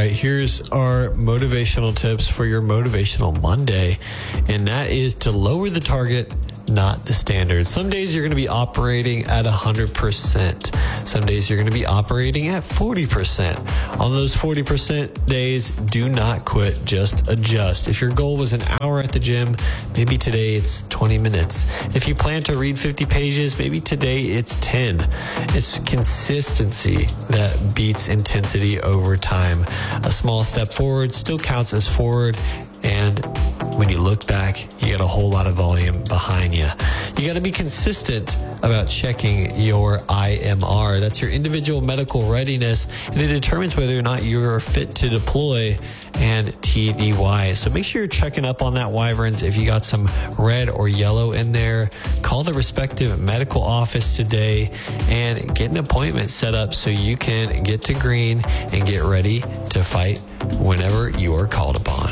right, here's our motivational tips for your Motivational Monday, and that is to lower the target, not the standard. Some days you're going to be operating at 100%. Some days you're going to be operating at 40%. On those 40% days, do not quit, just adjust. If your goal was an hour at the gym, maybe today it's 20 minutes. If you plan to read 50 pages, maybe today it's 10. It's consistency that beats intensity over time. A small step forward still counts as forward, and when you look back, you got a whole lot of volume behind you. You got to be consistent about checking your IMR. That's your individual medical readiness, and it determines whether or not you're fit to deploy, and TDY. So make sure you're checking up on that, Wyverns. If you got some red or yellow in there, call the respective medical office today and get an appointment set up so you can get to green and get ready to fight whenever you are called upon.